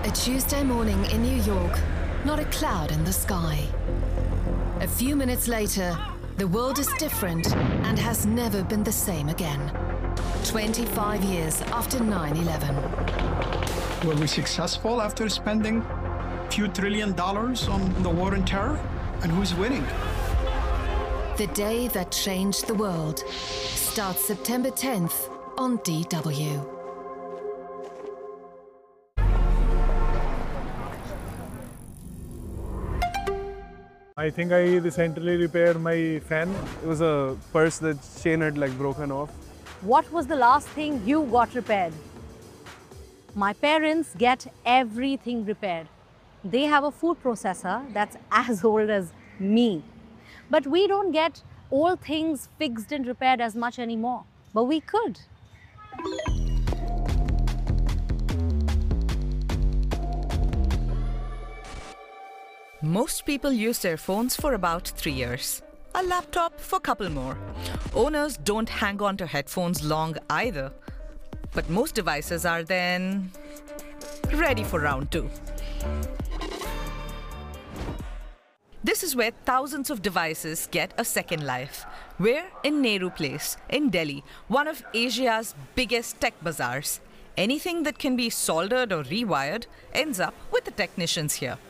A Tuesday morning in New York, not a cloud in the sky. A few minutes later, the world is different and has never been the same again. 25 years after 9/11. Were we successful after spending a few $1 trillion on the war on terror? And who's winning? The day that changed the world starts September 10th on DW. I think I recently repaired my fan. It was a purse that chain had like broken off. What was the last thing you got repaired? My parents get everything repaired. They have a food processor that's as old as me. But we don't get old things fixed and repaired as much anymore. But we could. Most people use their phones for about 3 years. A laptop for a couple more. Owners don't hang on to headphones long either. But most devices are then ready for round 2. This is where thousands of devices get a second life. We're in Nehru Place, in Delhi, one of Asia's biggest tech bazaars. Anything that can be soldered or rewired ends up with the technicians here.